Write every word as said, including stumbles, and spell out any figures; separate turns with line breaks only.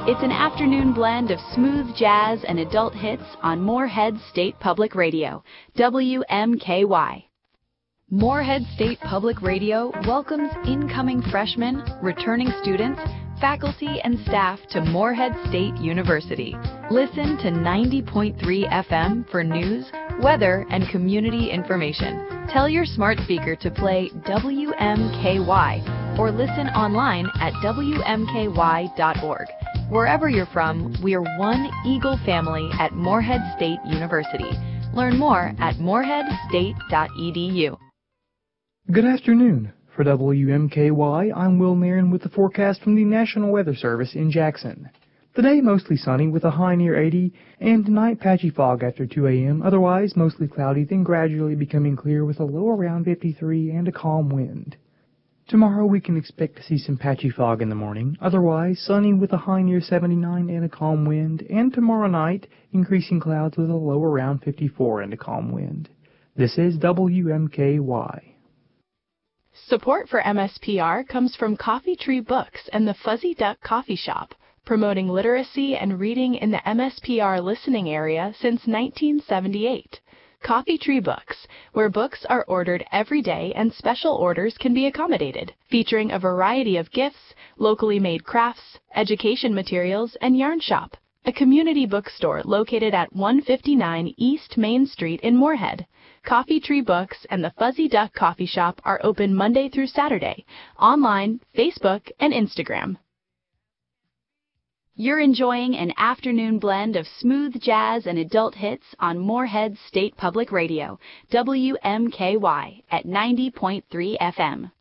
It's an afternoon blend of smooth jazz and adult hits on Morehead State Public Radio, W M K Y. Morehead State Public Radio welcomes incoming freshmen, returning students, faculty, and staff to Morehead State University. Listen to ninety point three F M for news, weather, and community information. Tell your smart speaker to play W M K Y or listen online at W M K Y dot org. Wherever you're from, we are one Eagle family at Morehead State University. Learn more at morehead state dot e d u.
Good afternoon. For W M K Y, I'm Will Marin with the forecast from the National Weather Service in Jackson. Today, mostly sunny with a high near eighty, and tonight patchy fog after two a m Otherwise, mostly cloudy, then gradually becoming clear with a low around fifty-three and a calm wind. Tomorrow, we can expect to see some patchy fog in the morning. Otherwise, sunny with a high near seventy-nine and a calm wind. And tomorrow night, increasing clouds with a low around fifty-four and a calm wind. This is W M K Y.
Support for M S P R comes from Coffee Tree Books and the Fuzzy Duck Coffee Shop, promoting literacy and reading in the M S P R listening area since nineteen seventy-eight. Coffee Tree Books, where books are ordered every day and special orders can be accommodated, featuring a variety of gifts, locally made crafts, education materials, and yarn shop. A community bookstore located at one fifty-nine East Main Street in Morehead. Coffee Tree Books and the Fuzzy Duck Coffee Shop are open Monday through Saturday, online, Facebook, and Instagram.
You're enjoying an afternoon blend of smooth jazz and adult hits on Morehead State Public Radio, W M K Y, at ninety point three F M.